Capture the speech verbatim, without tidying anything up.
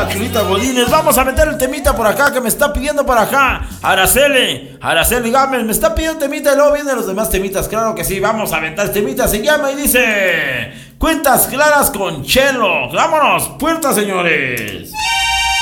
Hola, Chulita Godínez. Vamos a meter el temita por acá que me está pidiendo por acá. Araceli, Araceli Gámez, me está pidiendo temita y luego vienen los demás temitas. Claro que sí, vamos a aventar este temita. Se llama y dice: Cuentas claras con Chelo. Vámonos, puertas, señores.